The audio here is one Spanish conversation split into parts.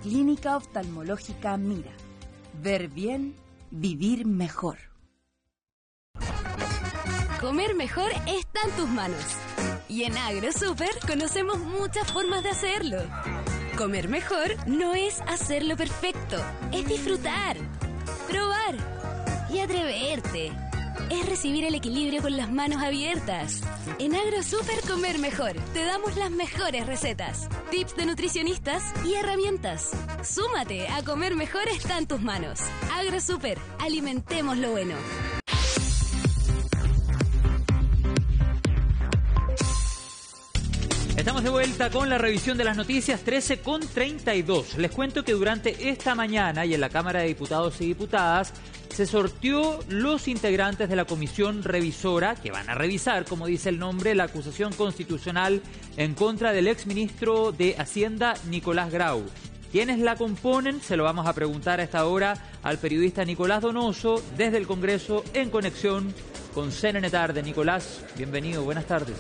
Clínica Oftalmológica Mira. Ver bien, vivir mejor. Comer mejor está en tus manos. Y en AgroSuper conocemos muchas formas de hacerlo. Comer mejor no es hacerlo perfecto, es disfrutar, probar y atreverte. Es recibir el equilibrio con las manos abiertas. En AgroSuper Comer Mejor te damos las mejores recetas, tips de nutricionistas y herramientas. Súmate a Comer Mejor está en tus manos. AgroSuper, alimentemos lo bueno. Estamos de vuelta con la revisión de las noticias, 13:32. Les cuento que durante esta mañana y en la Cámara de Diputados y Diputadas se sorteó los integrantes de la comisión revisora que van a revisar, como dice el nombre, la acusación constitucional en contra del exministro de Hacienda, Nicolás Grau. ¿Quiénes la componen? Se lo vamos a preguntar a esta hora al periodista Nicolás Donoso desde el Congreso en conexión con CNN Tarde. Nicolás, bienvenido, buenas tardes.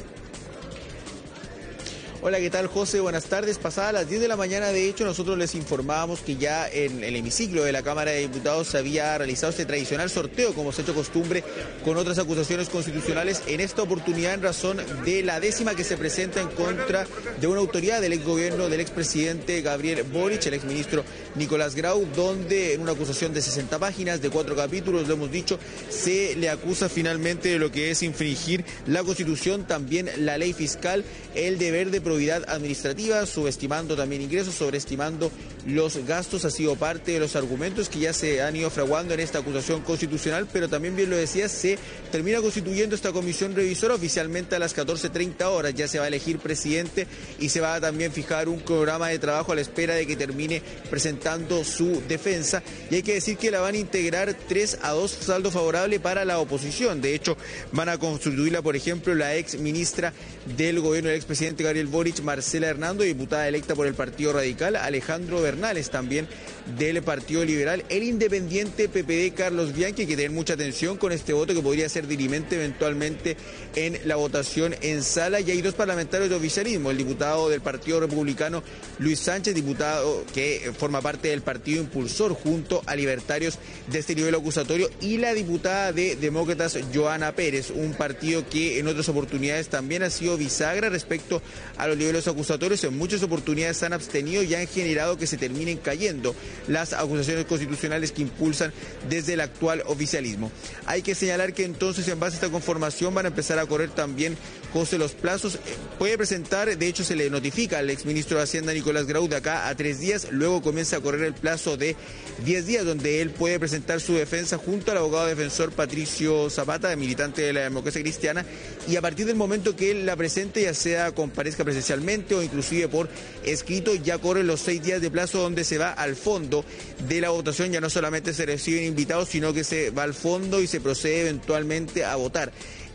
Hola, ¿qué tal, José? Buenas tardes. Pasadas las 10 de la mañana, de hecho, nosotros les informábamos que ya en el hemiciclo de la Cámara de Diputados se había realizado este tradicional sorteo, como se ha hecho costumbre con otras acusaciones constitucionales, en esta oportunidad en razón de la 10ª que se presenta en contra de una autoridad del exgobierno del expresidente Gabriel Boric, el exministro Nicolás Grau, donde en una acusación de 60 páginas, de 4 capítulos, lo hemos dicho, se le acusa finalmente de lo que es infringir la Constitución, también la ley fiscal, el deber de probidad administrativa, subestimando también ingresos, sobreestimando los gastos. Ha sido parte de los argumentos que ya se han ido fraguando en esta acusación constitucional, pero también, bien lo decía, se termina constituyendo esta comisión revisora oficialmente a las 14:30 horas. Ya se va a elegir presidente y se va a también fijar un programa de trabajo a la espera de que termine presentando su defensa. Y hay que decir que la van a integrar 3-2 saldo favorable para la oposición. De hecho, van a constituirla, por ejemplo, la ex ministra del gobierno del expresidente Gabriel Boric, Marcela Hernando, diputada electa por el Partido Radical, Alejandro Bernales, también del Partido Liberal, el independiente PPD Carlos Bianchi. Hay que tener mucha atención con este voto que podría ser dirimente eventualmente en la votación en sala. Y hay dos parlamentarios de oficialismo, el diputado del Partido Republicano Luis Sánchez, diputado que forma parte del partido impulsor junto a libertarios de este nivel acusatorio, y la diputada de Demócratas Joana Pérez, un partido que en otras oportunidades también ha sido bisagra respecto a los niveles acusatorios. En muchas oportunidades se han abstenido y han generado que se terminen cayendo las acusaciones constitucionales que impulsan desde el actual oficialismo. Hay que señalar que entonces, en base a esta conformación, van a empezar a correr también, José, los plazos. Puede presentar, de hecho se le notifica al exministro de Hacienda Nicolás Grau de acá a 3 días, luego comienza a correr el plazo de 10 días donde él puede presentar su defensa junto al abogado defensor Patricio Zapata, militante de la Democracia Cristiana, y a partir del momento que él la presente, ya sea comparezca presencialmente o inclusive por escrito, ya corren los 6 días de plazo donde se va al fondo de la votación. Ya no solamente se reciben invitados, sino que se va al fondo y se procede eventualmente a votar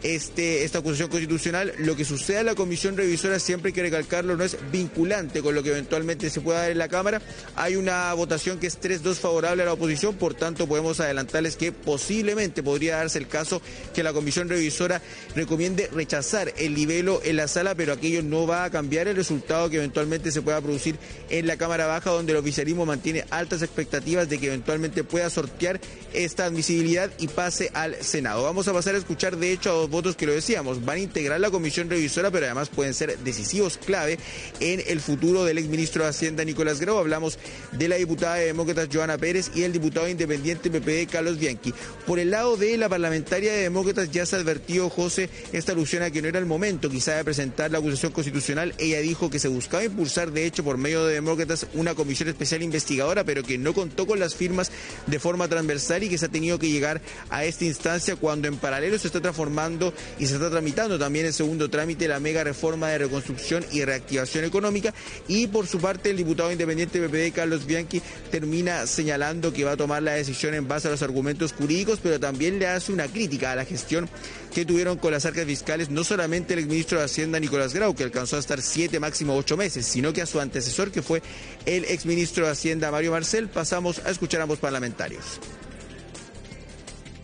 esta acusación constitucional. Lo que suceda en la comisión revisora, siempre hay que recalcarlo, no es vinculante con lo que eventualmente se pueda dar en la Cámara. Hay una votación que es 3-2 favorable a la oposición, por tanto podemos adelantarles que posiblemente podría darse el caso que la comisión revisora recomiende rechazar el libelo en la sala, pero aquello no va a cambiar el resultado que eventualmente se pueda producir en la Cámara Baja, donde el oficialismo mantiene altas expectativas de que eventualmente pueda sortear esta admisibilidad y pase al Senado. Vamos a pasar a escuchar, de hecho, a dos votos que, lo decíamos, van a integrar la comisión revisora, pero además pueden ser decisivos, clave en el futuro del exministro de Hacienda Nicolás Grau. Hablamos de la diputada de Demócratas Joana Pérez y el diputado independiente PPD Carlos Bianchi. Por el lado de la parlamentaria de Demócratas, ya se advirtió, José, esta alusión a que no era el momento quizá de presentar la acusación constitucional. Ella dijo que se buscaba impulsar, de hecho, por medio de Demócratas, una comisión especial investigadora, pero que no contó con las firmas de forma transversal y que se ha tenido que llegar a esta instancia cuando en paralelo se está transformando y se está tramitando también en segundo trámite la mega reforma de reconstrucción y reactivación económica. Y por su parte, el diputado independiente PPD Carlos Bianchi termina señalando que va a tomar la decisión en base a los argumentos jurídicos, pero también le hace una crítica a la gestión que tuvieron con las arcas fiscales, no solamente el exministro de Hacienda Nicolás Grau, que alcanzó a estar 7, máximo 8 meses, sino que a su antecesor, que fue el exministro de Hacienda Mario Marcel. Pasamos a escuchar a ambos parlamentarios.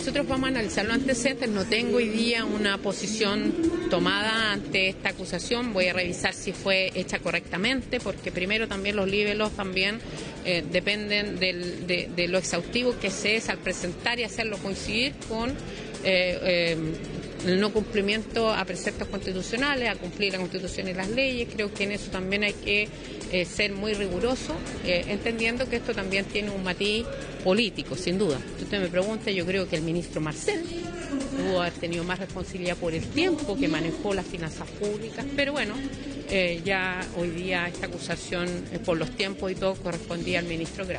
nosotros vamos a analizar los antecedentes. No tengo hoy día una posición tomada ante esta acusación. Voy a revisar si fue hecha correctamente, porque primero también los libelos también dependen de lo exhaustivo que se es al presentar y hacerlo coincidir con el no cumplimiento a preceptos constitucionales, a cumplir la Constitución y las leyes. Creo que en eso también hay que ser muy riguroso, entendiendo que esto también tiene un matiz político, sin duda. Si usted me pregunta, yo creo que el ministro Marcel pudo haber tenido más responsabilidad por el tiempo que manejó las finanzas públicas, pero bueno, ya hoy día esta acusación por los tiempos y todo correspondía al ministro Grau.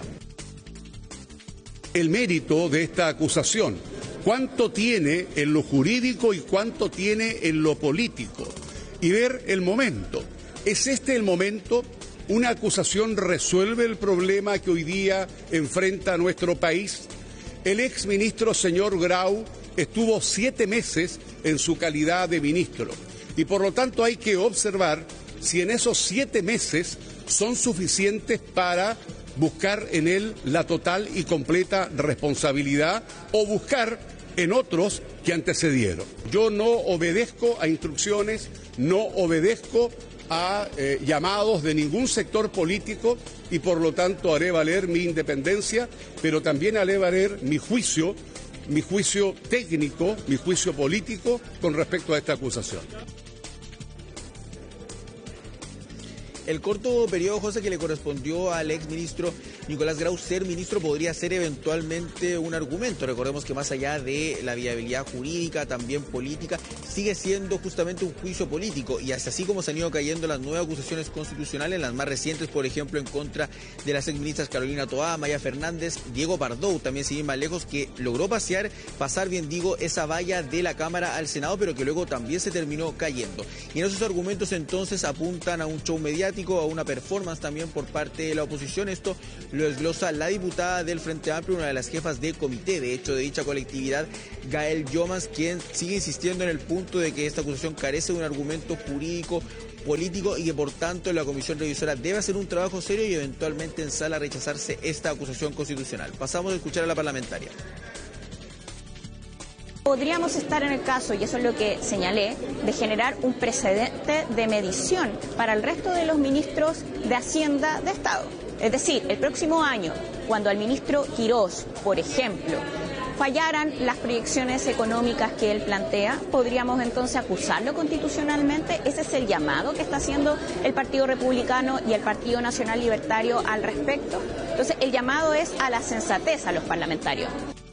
El mérito de esta acusación, cuánto tiene en lo jurídico y cuánto tiene en lo político, y ver el momento. ¿Es este el momento? ¿Una acusación resuelve el problema que hoy día enfrenta nuestro país? El exministro señor Grau estuvo 7 meses en su calidad de ministro y por lo tanto hay que observar si en esos 7 meses son suficientes para buscar en él la total y completa responsabilidad o buscar en otros que antecedieron. Yo no obedezco a instrucciones, no obedezco a llamados de ningún sector político y por lo tanto haré valer mi independencia, pero también haré valer mi juicio técnico, mi juicio político con respecto a esta acusación. El corto periodo, José, que le correspondió al exministro Nicolás Grau ser ministro podría ser eventualmente un argumento. Recordemos que más allá de la viabilidad jurídica, también política, sigue siendo justamente un juicio político. Y así como se han ido cayendo las nuevas acusaciones constitucionales, las más recientes, por ejemplo, en contra de las exministras Carolina Toá, Maya Fernández, Diego Pardo, también sin ir más lejos, que logró pasar esa valla de la Cámara al Senado, pero que luego también se terminó cayendo. Y en esos argumentos entonces apuntan a un show mediático, a una performance también por parte de la oposición. Esto lo desglosa la diputada del Frente Amplio, una de las jefas de comité, de hecho, de dicha colectividad, Gael Llomas, quien sigue insistiendo en el punto de que esta acusación carece de un argumento jurídico, político y que por tanto la comisión revisora debe hacer un trabajo serio y eventualmente en sala rechazarse esta acusación constitucional. Pasamos a escuchar a la parlamentaria. Podríamos estar en el caso, y eso es lo que señalé, de generar un precedente de medición para el resto de los ministros de Hacienda de Estado. Es decir, el próximo año, cuando al ministro Quirós, por ejemplo, fallaran las proyecciones económicas que él plantea, podríamos entonces acusarlo constitucionalmente. Ese es el llamado que está haciendo el Partido Republicano y el Partido Nacional Libertario al respecto. Entonces, el llamado es a la sensatez a los parlamentarios.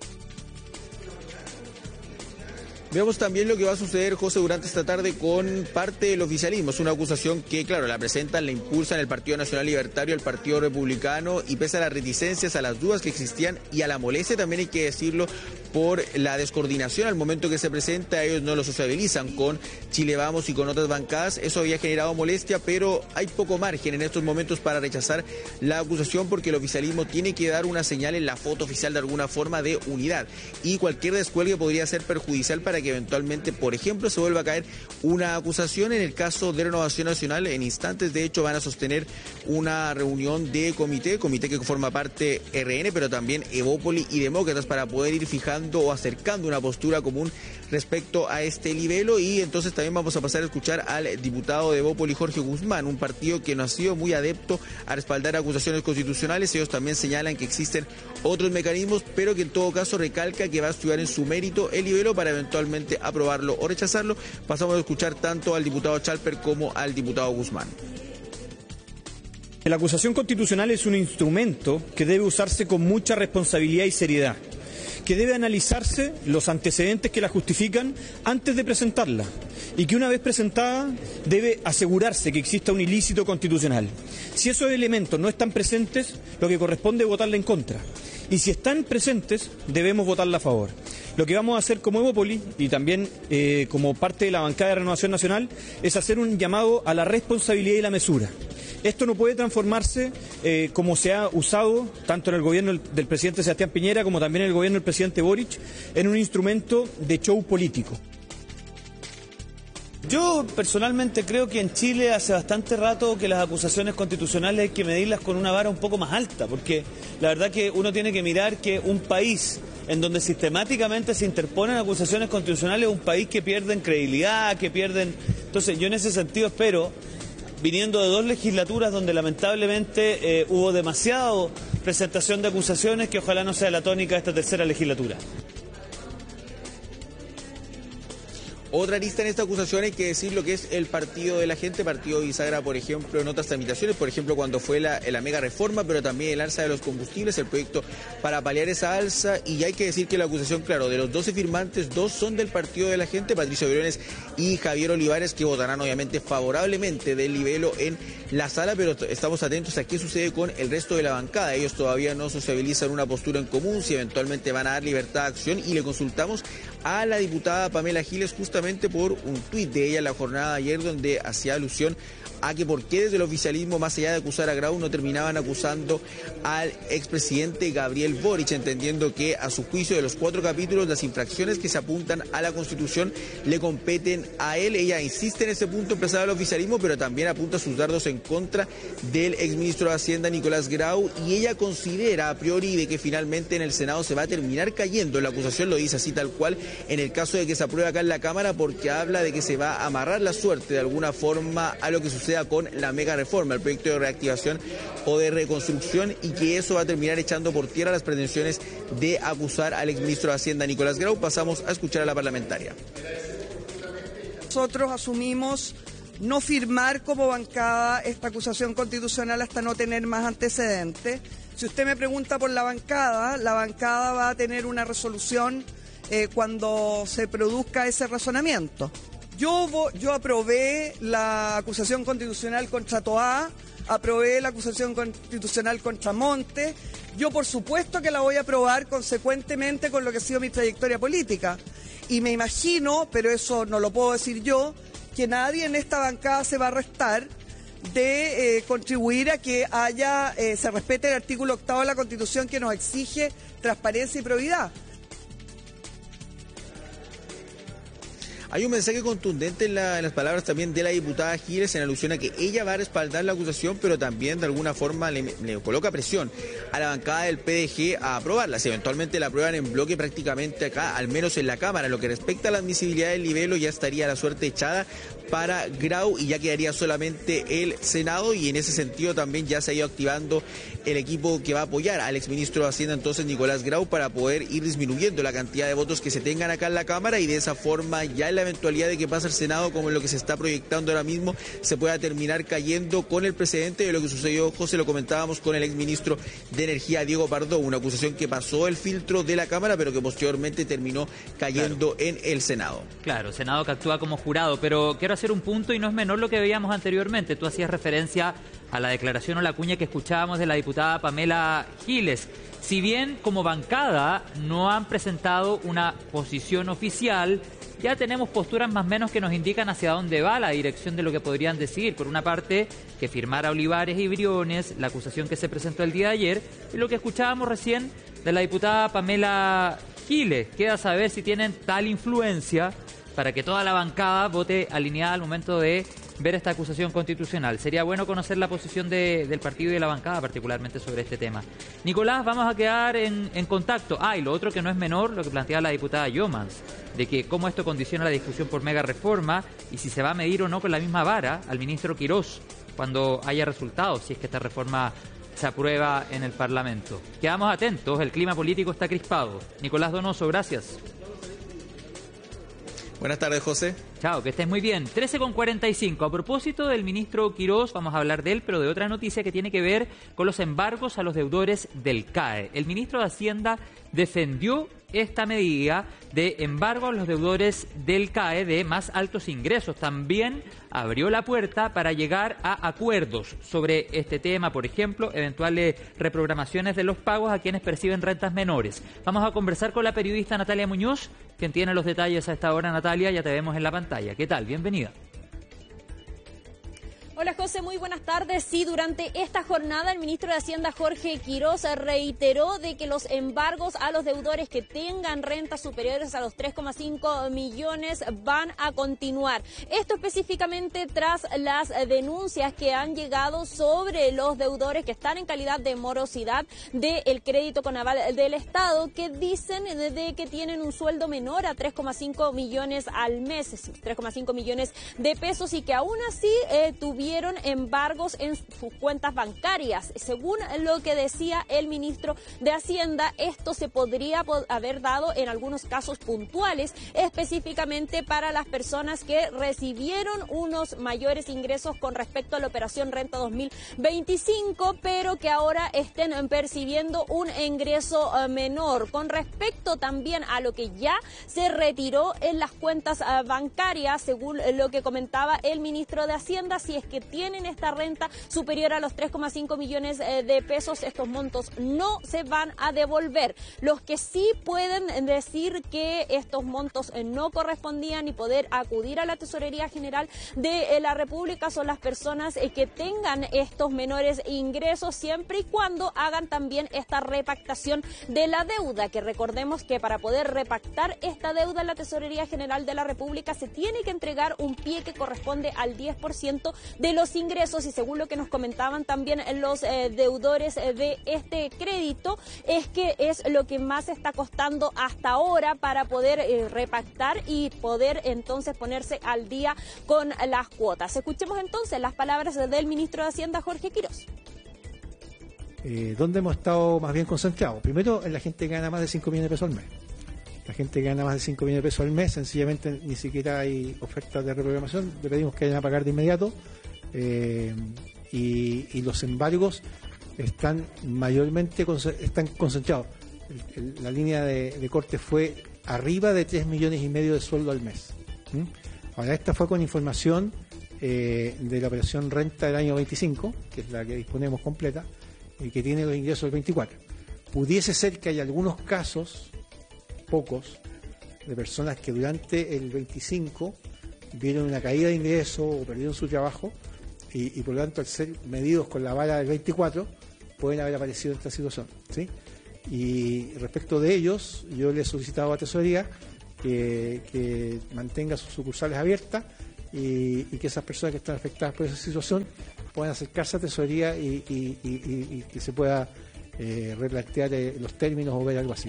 Veamos también lo que va a suceder, José, durante esta tarde con parte del oficialismo. Es una acusación que, claro, la presentan, la impulsan el Partido Nacional Libertario, el Partido Republicano, y pese a las reticencias, a las dudas que existían y a la molestia, también hay que decirlo, por la descoordinación al momento que se presenta, ellos no lo sociabilizan con Chile Vamos y con otras bancadas. Eso había generado molestia, pero hay poco margen en estos momentos para rechazar la acusación, porque el oficialismo tiene que dar una señal en la foto oficial de alguna forma de unidad, y cualquier descuelgue podría ser perjudicial para que eventualmente, por ejemplo, se vuelva a caer una acusación. En el caso de Renovación Nacional, en instantes de hecho van a sostener una reunión de comité que forma parte RN, pero también Evópoli y Demócratas, para poder ir fijando o acercando una postura común respecto a este libelo. Y entonces también vamos a pasar a escuchar al diputado de Evópoli, Jorge Guzmán, un partido que no ha sido muy adepto a respaldar acusaciones constitucionales. Ellos también señalan que existen otros mecanismos, pero que en todo caso recalca que va a estudiar en su mérito el libelo para eventualmente aprobarlo o rechazarlo. Pasamos a escuchar tanto al diputado Chalper como al diputado Guzmán. La acusación constitucional es un instrumento que debe usarse con mucha responsabilidad y seriedad, que debe analizarse los antecedentes que la justifican antes de presentarla, y que una vez presentada debe asegurarse que exista un ilícito constitucional. Si esos elementos no están presentes, lo que corresponde es votarla en contra, y si están presentes, debemos votarla a favor. Lo que vamos a hacer como Evópoli y también como parte de la bancada de Renovación Nacional es hacer un llamado a la responsabilidad y la mesura. Esto no puede transformarse, como se ha usado tanto en el gobierno del presidente Sebastián Piñera como también en el gobierno del presidente Boric, en un instrumento de show político. Yo personalmente creo que en Chile hace bastante rato que las acusaciones constitucionales hay que medirlas con una vara un poco más alta, porque la verdad que uno tiene que mirar que un país en donde sistemáticamente se interponen acusaciones constitucionales, un país que pierden credibilidad, que pierden... Entonces yo en ese sentido espero, viniendo de 2 legislaturas donde lamentablemente hubo demasiado presentación de acusaciones, que ojalá no sea la tónica de esta 3ª legislatura. Otra lista en esta acusación, hay que decir lo que es el Partido de la Gente, Partido Bisagra, por ejemplo, en otras tramitaciones, por ejemplo, cuando fue la mega reforma, pero también el alza de los combustibles, el proyecto para paliar esa alza, y hay que decir que la acusación, claro, de los 12 firmantes, 2 son del Partido de la Gente, Patricio Briones y Javier Olivares, que votarán obviamente favorablemente del libelo en la sala, pero estamos atentos a qué sucede con el resto de la bancada. Ellos todavía no sociabilizan una postura en común, si eventualmente van a dar libertad de acción, y le consultamos a la diputada Pamela Giles justamente por un tuit de ella en la jornada de ayer, donde hacía alusión a que por qué desde el oficialismo, más allá de acusar a Grau, no terminaban acusando al expresidente Gabriel Boric, entendiendo que a su juicio de los 4 capítulos, las infracciones que se apuntan a la Constitución le competen a él. Ella insiste en ese punto empresarial del oficialismo, pero también apunta sus dardos en contra del exministro de Hacienda Nicolás Grau, y ella considera a priori de que finalmente en el Senado se va a terminar cayendo. La acusación lo dice así tal cual en el caso de que se apruebe acá en la Cámara, porque habla de que se va a amarrar la suerte de alguna forma a lo que suceda con la mega reforma, el proyecto de reactivación o de reconstrucción, y que eso va a terminar echando por tierra las pretensiones de acusar al exministro de Hacienda Nicolás Grau. Pasamos a escuchar a la parlamentaria. Nosotros asumimos no firmar como bancada esta acusación constitucional hasta no tener más antecedentes. Si usted me pregunta por la bancada va a tener una resolución cuando se produzca ese razonamiento. Yo aprobé la acusación constitucional contra Toá, aprobé la acusación constitucional contra Montes. Yo por supuesto que la voy a aprobar consecuentemente con lo que ha sido mi trayectoria política. Y me imagino, pero eso no lo puedo decir yo, que nadie en esta bancada se va a restar de contribuir a que se respete el artículo 8º de la Constitución, que nos exige transparencia y probidad. Hay un mensaje contundente en las palabras también de la diputada Giles en alusión a que ella va a respaldar la acusación, pero también de alguna forma le coloca presión a la bancada del PDG a aprobarla. Si eventualmente la aprueban en bloque prácticamente acá, al menos en la Cámara, en lo que respecta a la admisibilidad del libelo, ya estaría la suerte echada para Grau y ya quedaría solamente el Senado, y en ese sentido también ya se ha ido activando el equipo que va a apoyar al exministro de Hacienda entonces Nicolás Grau, para poder ir disminuyendo la cantidad de votos que se tengan acá en la Cámara, y de esa forma ya en la eventualidad de que pase el Senado, como en lo que se está proyectando ahora mismo, se pueda terminar cayendo con el precedente de lo que sucedió, José, lo comentábamos, con el exministro de Energía Diego Pardo, una acusación que pasó el filtro de la Cámara pero que posteriormente terminó cayendo en el Senado. Claro, Senado que actúa como jurado, pero quiero hacer un punto, y no es menor lo que veíamos anteriormente. Tú hacías referencia a la declaración o la cuña que escuchábamos de la diputada Pamela Giles. Si bien como bancada no han presentado una posición oficial, ya tenemos posturas más o menos que nos indican hacia dónde va la dirección de lo que podrían decidir. Por una parte, que firmara Olivares y Briones, la acusación que se presentó el día de ayer, y lo que escuchábamos recién de la diputada Pamela Giles. Queda saber si tienen tal influencia para que toda la bancada vote alineada al momento de ver esta acusación constitucional. Sería bueno conocer la posición del partido y de la bancada, particularmente sobre este tema. Nicolás, vamos a quedar en contacto. Y lo otro que no es menor, lo que planteaba la diputada Yomans, de que cómo esto condiciona la discusión por mega reforma y si se va a medir o no con la misma vara al ministro Quirós cuando haya resultados, si es que esta reforma se aprueba en el Parlamento. Quedamos atentos, el clima político está crispado. Nicolás Donoso, gracias. Buenas tardes, José. Chao, que estés muy bien. 13:45. A propósito del ministro Quirós, vamos a hablar de él, pero de otra noticia que tiene que ver con los embargos a los deudores del CAE. El ministro de Hacienda defendió esta medida de embargo a los deudores del CAE de más altos ingresos. También abrió la puerta para llegar a acuerdos sobre este tema, por ejemplo, eventuales reprogramaciones de los pagos a quienes perciben rentas menores. Vamos a conversar con la periodista Natalia Muñoz, quien tiene los detalles a esta hora. Natalia, ya te vemos en la pantalla. ¿Qué tal? Bienvenida. Hola José, muy buenas tardes. Sí, durante esta jornada el ministro de Hacienda Jorge Quiroz reiteró de que los embargos a los deudores que tengan rentas superiores a los 3,5 millones van a continuar. Esto específicamente tras las denuncias que han llegado sobre los deudores que están en calidad de morosidad del crédito con aval del Estado, que dicen de que tienen un sueldo menor a 3,5 millones al mes, 3,5 millones de pesos, y que aún así tuvieron embargos en sus cuentas bancarias. Según lo que decía el ministro de Hacienda, esto se podría haber dado en algunos casos puntuales, específicamente para las personas que recibieron unos mayores ingresos con respecto a la operación Renta 2025, pero que ahora estén percibiendo un ingreso menor. Con respecto también a lo que ya se retiró en las cuentas bancarias, según lo que comentaba el ministro de Hacienda, si es que tienen esta renta superior a los 3,5 millones de pesos, estos montos no se van a devolver. Los que sí pueden decir que estos montos no correspondían y poder acudir a la Tesorería General de la República son las personas que tengan estos menores ingresos, siempre y cuando hagan también esta repactación de la deuda, que recordemos que para poder repactar esta deuda en la Tesorería General de la República se tiene que entregar un pie que corresponde al 10% de los ingresos, y según lo que nos comentaban también los deudores de este crédito, es que es lo que más está costando hasta ahora para poder repactar y poder entonces ponerse al día con las cuotas. Escuchemos entonces las palabras del ministro de Hacienda, Jorge Quiroz. ¿Dónde hemos estado más bien concentrados? Primero, en la gente que gana más de 5 millones de pesos al mes. La gente que gana más de 5 millones de pesos al mes, sencillamente ni siquiera hay ofertas de reprogramación, le pedimos que vayan a pagar de inmediato. Y los embargos están mayormente concentrados. La línea de corte fue arriba de 3,5 millones de sueldo al mes. Ahora, esta fue con información de la operación Renta del año 25, que es la que disponemos completa, y que tiene los ingresos del 24. Pudiese ser que hay algunos casos, pocos, de personas que durante el 25 vieron una caída de ingresos o perdieron su trabajo, y por lo tanto, al ser medidos con la vara del 24, pueden haber aparecido en esta situación, ¿sí? Y respecto de ellos, yo le he solicitado a Tesorería que mantenga sus sucursales abiertas y que esas personas que están afectadas por esa situación puedan acercarse a Tesorería y que se pueda replantear los términos o ver algo así.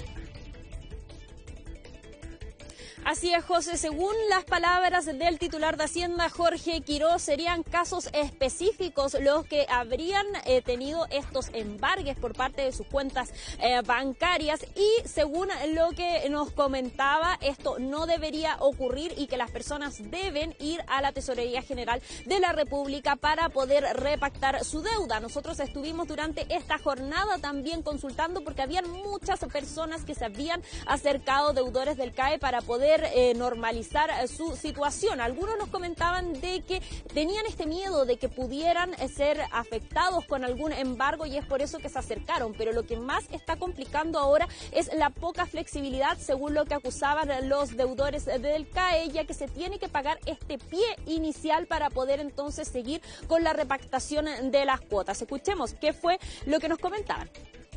Así es, José. Según las palabras del titular de Hacienda, Jorge Quiroz, serían casos específicos los que habrían tenido estos embargues por parte de sus cuentas bancarias, y según lo que nos comentaba, esto no debería ocurrir y que las personas deben ir a la Tesorería General de la República para poder repactar su deuda. Nosotros estuvimos durante esta jornada también consultando, porque habían muchas personas que se habían acercado, deudores del CAE, para poder normalizar su situación. Algunos nos comentaban de que tenían este miedo de que pudieran ser afectados con algún embargo, y es por eso que se acercaron, pero lo que más está complicando ahora es la poca flexibilidad, según lo que acusaban los deudores del CAE, ya que se tiene que pagar este pie inicial para poder entonces seguir con la repactación de las cuotas. Escuchemos qué fue lo que nos comentaban.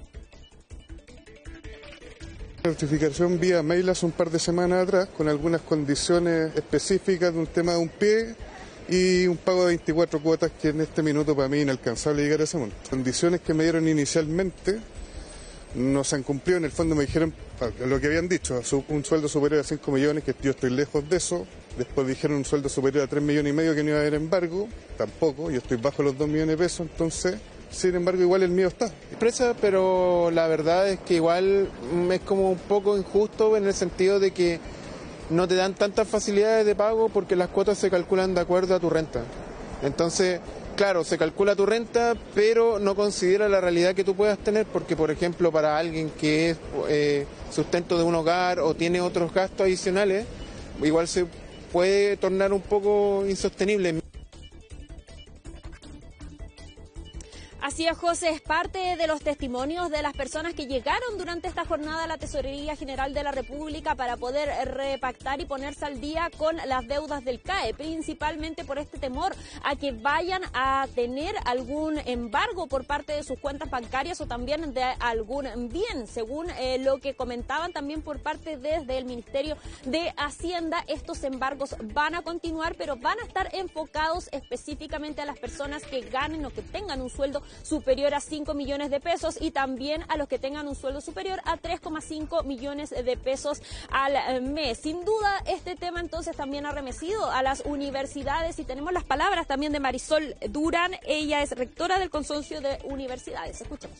Notificación vía mail hace un par de semanas atrás con algunas condiciones específicas de un tema de un pie y un pago de 24 cuotas que en este minuto para mí es inalcanzable llegar a ese monto. Condiciones que me dieron inicialmente no se han cumplido. En el fondo me dijeron lo que habían dicho, un sueldo superior a 5 millones, que yo estoy lejos de eso. Después dijeron un sueldo superior a 3,5 millones, que no iba a haber embargo, tampoco, yo estoy bajo los 2 millones de pesos, entonces... Sin embargo, igual el mío está. Empresa, pero la verdad es que igual es como un poco injusto en el sentido de que no te dan tantas facilidades de pago porque las cuotas se calculan de acuerdo a tu renta. Entonces, claro, se calcula tu renta, pero no considera la realidad que tú puedas tener, porque, por ejemplo, para alguien que es sustento de un hogar o tiene otros gastos adicionales, igual se puede tornar un poco insostenible. Así es, José, es parte de los testimonios de las personas que llegaron durante esta jornada a la Tesorería General de la República para poder repactar y ponerse al día con las deudas del CAE, principalmente por este temor a que vayan a tener algún embargo por parte de sus cuentas bancarias o también de algún bien. Según lo que comentaban también por parte desde el Ministerio de Hacienda, estos embargos van a continuar, pero van a estar enfocados específicamente a las personas que ganen o que tengan un sueldo superior a 5 millones de pesos y también a los que tengan un sueldo superior a 3,5 millones de pesos al mes. Sin duda, este tema entonces también ha remecido a las universidades y tenemos las palabras también de Marisol Durán. Ella es rectora del Consorcio de Universidades. Escuchemos.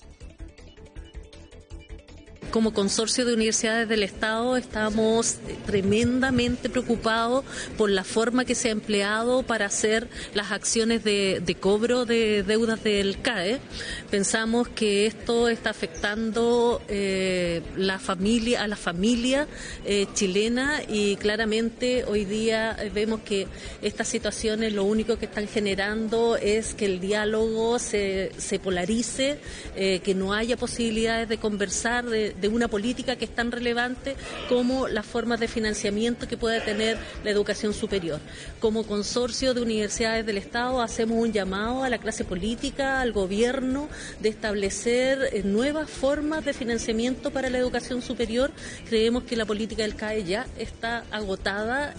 Como Consorcio de Universidades del Estado estamos tremendamente preocupados por la forma que se ha empleado para hacer las acciones de cobro de deudas del CAE. Pensamos que esto está afectando a la familia chilena y claramente hoy día vemos que estas situaciones lo único que están generando es que el diálogo se polarice, que no haya posibilidades de conversar de una política que es tan relevante como las formas de financiamiento que pueda tener la educación superior. Como Consorcio de Universidades del Estado hacemos un llamado a la clase política, al gobierno, de establecer nuevas formas de financiamiento para la educación superior. Creemos que la política del CAE ya está agotada.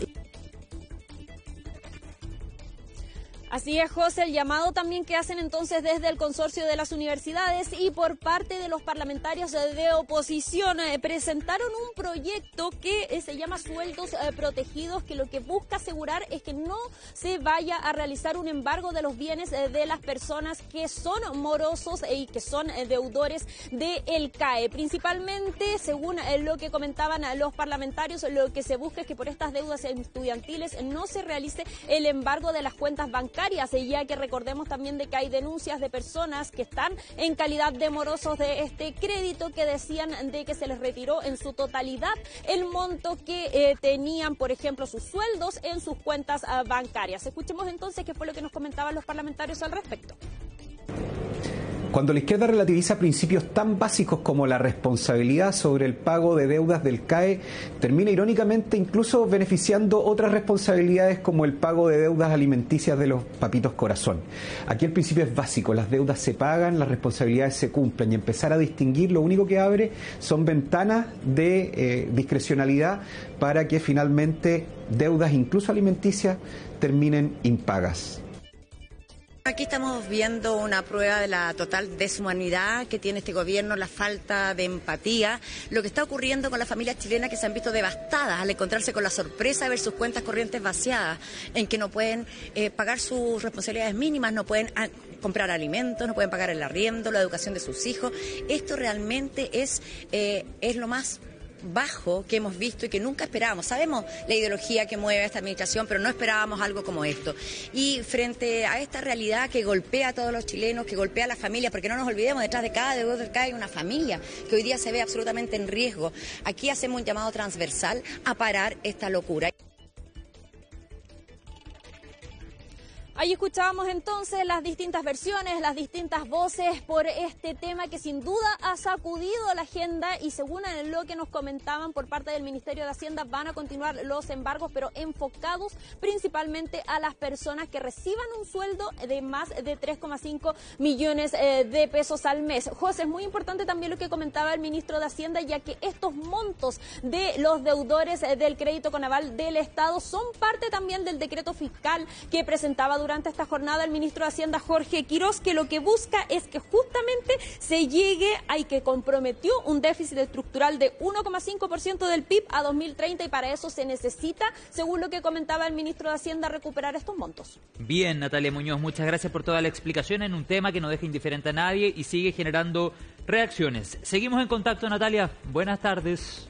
Así es, José, el llamado también que hacen entonces desde el Consorcio de las Universidades y por parte de los parlamentarios de oposición. Presentaron un proyecto que se llama Sueldos Protegidos, que lo que busca asegurar es que no se vaya a realizar un embargo de los bienes de las personas que son morosos y que son deudores del CAE. Principalmente, según lo que comentaban los parlamentarios, lo que se busca es que por estas deudas estudiantiles no se realice el embargo de las cuentas bancarias, ya que recordemos también de que hay denuncias de personas que están en calidad de morosos de este crédito que decían de que se les retiró en su totalidad el monto que tenían, por ejemplo, sus sueldos en sus cuentas bancarias. Escuchemos entonces qué fue lo que nos comentaban los parlamentarios al respecto. Cuando la izquierda relativiza principios tan básicos como la responsabilidad sobre el pago de deudas del CAE, termina irónicamente incluso beneficiando otras responsabilidades como el pago de deudas alimenticias de los papitos corazón. Aquí el principio es básico, las deudas se pagan, las responsabilidades se cumplen y empezar a distinguir lo único que abre son ventanas de discrecionalidad para que finalmente deudas incluso alimenticias terminen impagas. Aquí estamos viendo una prueba de la total deshumanidad que tiene este gobierno, la falta de empatía, lo que está ocurriendo con las familias chilenas que se han visto devastadas al encontrarse con la sorpresa de ver sus cuentas corrientes vaciadas, en que no pueden pagar sus responsabilidades mínimas, no pueden comprar alimentos, no pueden pagar el arriendo, la educación de sus hijos. Esto realmente es lo más bajo que hemos visto y que nunca esperábamos. Sabemos la ideología que mueve a esta administración, pero no esperábamos algo como esto. Y frente a esta realidad que golpea a todos los chilenos, que golpea a las familias, porque no nos olvidemos, detrás de cada deudor hay una familia que hoy día se ve absolutamente en riesgo. Aquí hacemos un llamado transversal a parar esta locura. Ahí escuchábamos entonces las distintas versiones, las distintas voces por este tema que sin duda ha sacudido la agenda y según lo que nos comentaban por parte del Ministerio de Hacienda van a continuar los embargos pero enfocados principalmente a las personas que reciban un sueldo de más de 3,5 millones de pesos al mes. José, es muy importante también lo que comentaba el ministro de Hacienda ya que estos montos de los deudores del crédito con aval del Estado son parte también del decreto fiscal que presentaba durante esta jornada el ministro de Hacienda Jorge Quirós, que lo que busca es que justamente se llegue a y que comprometió un déficit estructural de 1,5% del PIB a 2030 y para eso se necesita, según lo que comentaba el ministro de Hacienda, recuperar estos montos. Bien, Natalia Muñoz, muchas gracias por toda la explicación en un tema que no deja indiferente a nadie y sigue generando reacciones. Seguimos en contacto, Natalia. Buenas tardes.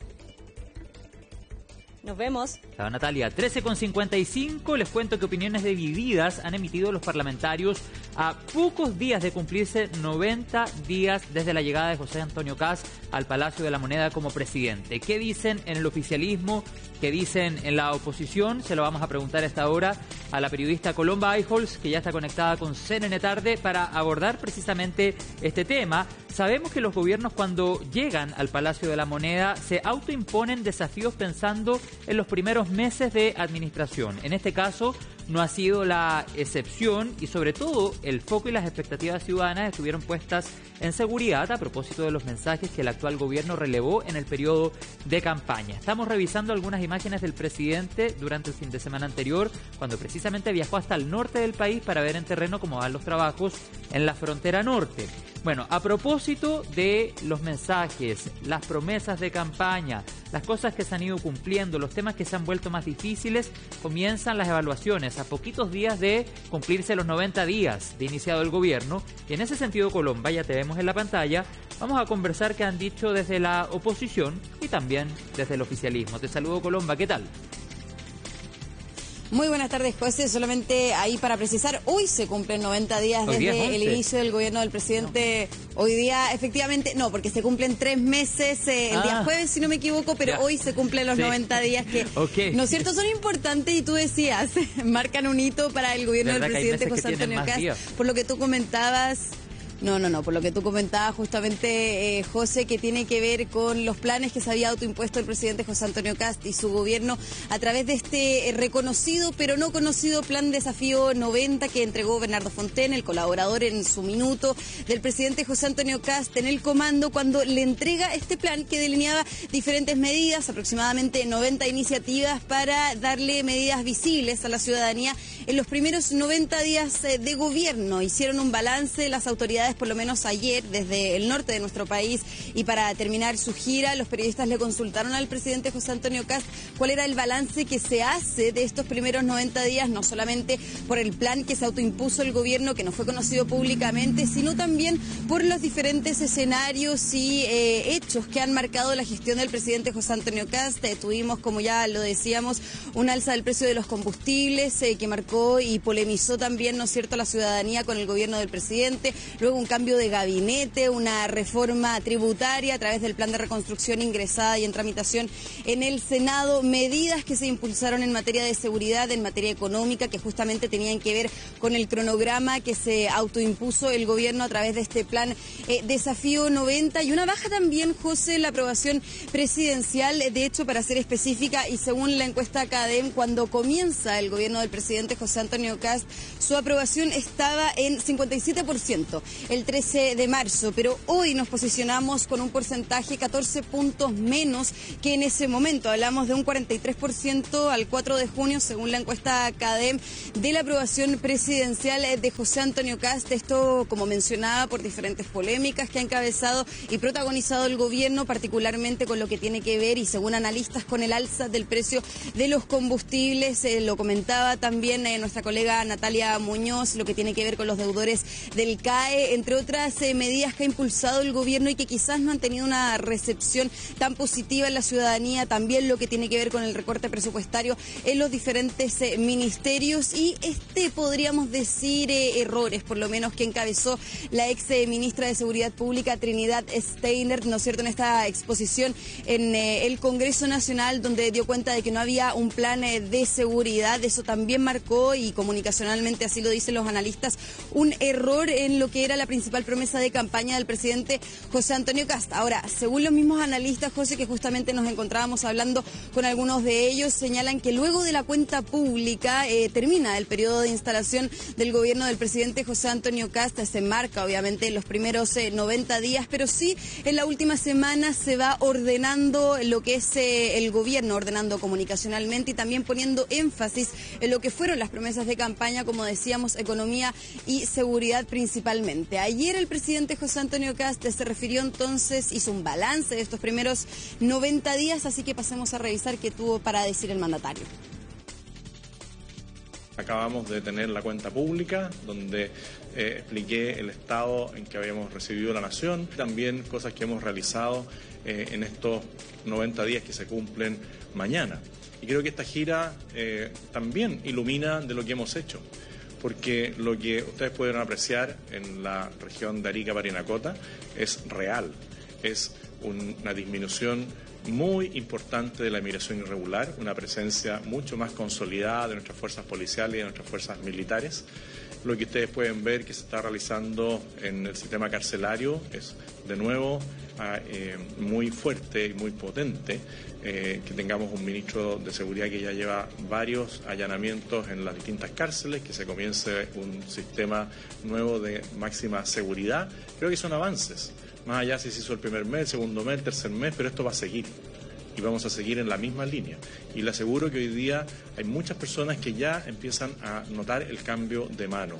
Nos vemos. Chao, Natalia. 13:55. Les cuento que opiniones divididas han emitido los parlamentarios a pocos días de cumplirse 90 días desde la llegada de José Antonio Kast al Palacio de la Moneda como presidente. ¿Qué dicen en el oficialismo? ¿Qué dicen en la oposición? Se lo vamos a preguntar a esta hora a la periodista Colomba Eijols, que ya está conectada con CNN Tarde para abordar precisamente este tema. Sabemos que los gobiernos, cuando llegan al Palacio de la Moneda, se autoimponen desafíos pensando en los primeros meses de administración. En este caso no ha sido la excepción y sobre todo el foco y las expectativas ciudadanas estuvieron puestas en seguridad a propósito de los mensajes que el actual gobierno relevó en el periodo de campaña. Estamos revisando algunas imágenes del presidente durante el fin de semana anterior, cuando precisamente viajó hasta el norte del país para ver en terreno cómo van los trabajos en la frontera norte. Bueno, a propósito de los mensajes, las promesas de campaña, las cosas que se han ido cumpliendo, los temas que se han vuelto más difíciles, comienzan las evaluaciones a poquitos días de cumplirse los 90 días de iniciado el gobierno. Y en ese sentido, Colomba, ya te vemos en la pantalla, vamos a conversar qué han dicho desde la oposición y también desde el oficialismo. Te saludo, Colomba, ¿qué tal? Muy buenas tardes, José. Solamente ahí para precisar, hoy se cumplen 90 días desde el inicio del gobierno del presidente. No. Hoy día, efectivamente, no, porque se cumplen 3 meses el día jueves, si no me equivoco, pero ya. Hoy se cumplen los 90 días que, ¿no es cierto?, son importantes y tú decías, marcan un hito para el gobierno del presidente José Antonio Kast. Por lo que tú comentabas... No, por lo que tú comentabas justamente, José, que tiene que ver con los planes que se había autoimpuesto el presidente José Antonio Kast y su gobierno a través de este reconocido pero no conocido Plan Desafío 90 que entregó Bernardo Fontaine, el colaborador en su minuto del presidente José Antonio Kast en el comando, cuando le entrega este plan que delineaba diferentes medidas, aproximadamente 90 iniciativas para darle medidas visibles a la ciudadanía en los primeros 90 días de gobierno. Hicieron un balance las autoridades, por lo menos ayer, desde el norte de nuestro país, y para terminar su gira, los periodistas le consultaron al presidente José Antonio Kast cuál era el balance que se hace de estos primeros 90 días, no solamente por el plan que se autoimpuso el gobierno, que no fue conocido públicamente, sino también por los diferentes escenarios y hechos que han marcado la gestión del presidente José Antonio Kast. Tuvimos, como ya lo decíamos, un alza del precio de los combustibles que marcó y polemizó también, ¿no es cierto?, la ciudadanía con el gobierno del presidente. Luego un cambio de gabinete, una reforma tributaria a través del plan de reconstrucción ingresada y en tramitación en el Senado, medidas que se impulsaron en materia de seguridad, en materia económica, que justamente tenían que ver con el cronograma que se autoimpuso el gobierno a través de este plan Desafío 90, y una baja también, José, en la aprobación presidencial. De hecho, para ser específica, y según la encuesta CADEM, cuando comienza el gobierno del presidente José Antonio Kast, su aprobación estaba en 57% el 13 de marzo, pero hoy nos posicionamos con un porcentaje 14 puntos menos que en ese momento. Hablamos de un 43% al 4 de junio, según la encuesta CADEM, de la aprobación presidencial de José Antonio Kast. Esto, como mencionaba, por diferentes polémicas que ha encabezado y protagonizado el gobierno, particularmente con lo que tiene que ver, y según analistas, con el alza del precio de los combustibles. Lo comentaba también nuestra colega Natalia Muñoz, lo que tiene que ver con los deudores del CAE, entre otras medidas que ha impulsado el gobierno y que quizás no han tenido una recepción tan positiva en la ciudadanía. También lo que tiene que ver con el recorte presupuestario en los diferentes ministerios y podríamos decir, errores, por lo menos, que encabezó la ex ministra de Seguridad Pública, Trinidad Steiner, ¿no es cierto?, en esta exposición en el Congreso Nacional, donde dio cuenta de que no había un plan de seguridad. Eso también marcó, y comunicacionalmente así lo dicen los analistas, un error en lo que era la principal promesa de campaña del presidente José Antonio Kast. Ahora, según los mismos analistas, José, que justamente nos encontrábamos hablando con algunos de ellos, señalan que luego de la cuenta pública termina el periodo de instalación del gobierno del presidente José Antonio Kast. Se marca, obviamente, en los primeros 90 días, pero sí en la última semana se va ordenando lo que es el gobierno, ordenando comunicacionalmente y también poniendo énfasis en lo que fueron las promesas de campaña, como decíamos, economía y seguridad principalmente. Ayer el presidente José Antonio Kast se refirió entonces, hizo un balance de estos primeros 90 días, así que pasemos a revisar qué tuvo para decir el mandatario. Acabamos de tener la cuenta pública, donde expliqué el estado en que habíamos recibido la nación, también cosas que hemos realizado en estos 90 días que se cumplen mañana. Y creo que esta gira también ilumina de lo que hemos hecho, porque lo que ustedes pudieron apreciar en la región de Arica, Parinacota, es real, es una disminución muy importante de la migración irregular, una presencia mucho más consolidada de nuestras fuerzas policiales y de nuestras fuerzas militares. Lo que ustedes pueden ver que se está realizando en el sistema carcelario es, de nuevo, muy fuerte y muy potente. Que tengamos un ministro de Seguridad que ya lleva varios allanamientos en las distintas cárceles, que se comience un sistema nuevo de máxima seguridad. Creo que son avances. Más allá si se hizo el primer mes, el segundo mes, el tercer mes, pero esto va a seguir. Y vamos a seguir en la misma línea. Y le aseguro que hoy día hay muchas personas que ya empiezan a notar el cambio de mano.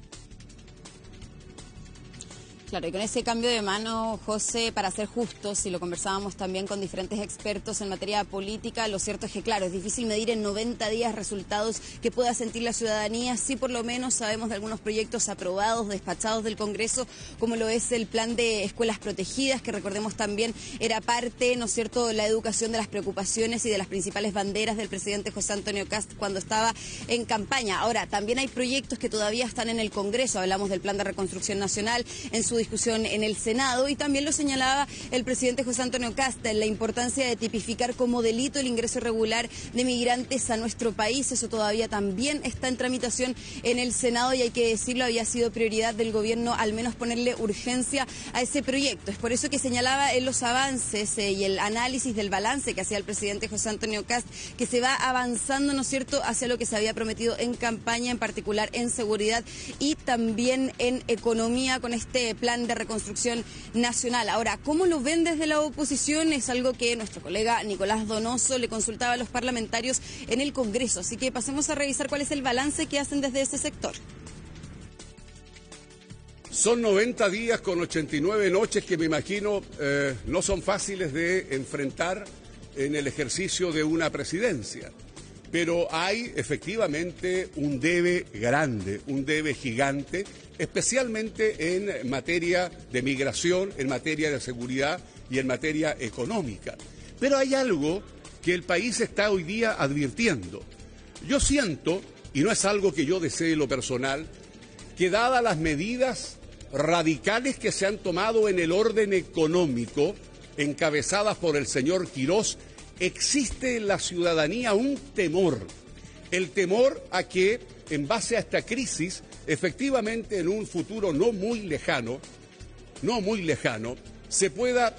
Claro, y con ese cambio de mano, José, para ser justos, y lo conversábamos también con diferentes expertos en materia política, lo cierto es que, claro, es difícil medir en 90 días resultados que pueda sentir la ciudadanía. Sí, por lo menos sabemos de algunos proyectos aprobados, despachados del Congreso, como lo es el plan de escuelas protegidas, que recordemos también era parte, ¿no es cierto?, de la educación, de las preocupaciones y de las principales banderas del presidente José Antonio Kast cuando estaba en campaña. Ahora, también hay proyectos que todavía están en el Congreso. Hablamos del plan de reconstrucción nacional en su discusión en el Senado, y también lo señalaba el presidente José Antonio Kast, la importancia de tipificar como delito el ingreso irregular de migrantes a nuestro país. Eso todavía también está en tramitación en el Senado y hay que decirlo, había sido prioridad del gobierno al menos ponerle urgencia a ese proyecto. Es por eso que señalaba en los avances y el análisis del balance que hacía el presidente José Antonio Kast, que se va avanzando, ¿no es cierto?, hacia lo que se había prometido en campaña, en particular en seguridad y también en economía, con este plan de reconstrucción nacional. Ahora, ¿cómo lo ven desde la oposición? Es algo que nuestro colega Nicolás Donoso le consultaba a los parlamentarios en el Congreso. Así que pasemos a revisar cuál es el balance que hacen desde ese sector. Son 90 días con 89 noches que me imagino no son fáciles de enfrentar en el ejercicio de una presidencia. Pero hay efectivamente un debe grande, un debe gigante, especialmente en materia de migración, en materia de seguridad y en materia económica. Pero hay algo que el país está hoy día advirtiendo. Yo siento, y no es algo que yo desee en lo personal, que dadas las medidas radicales que se han tomado en el orden económico, encabezadas por el señor Quirós, existe en la ciudadanía un temor, el temor a que, en base a esta crisis, efectivamente en un futuro no muy lejano, se pueda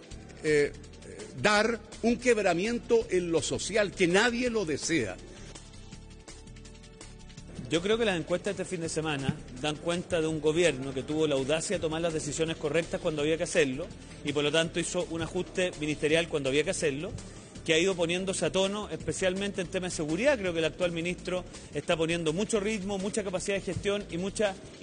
dar un quebramiento en lo social, que nadie lo desea. Yo creo que las encuestas de este fin de semana dan cuenta de un gobierno que tuvo la audacia de tomar las decisiones correctas cuando había que hacerlo y por lo tanto hizo un ajuste ministerial cuando había que hacerlo, que ha ido poniéndose a tono, especialmente en temas de seguridad. Creo que el actual ministro está poniendo mucho ritmo, mucha capacidad de gestión y mucha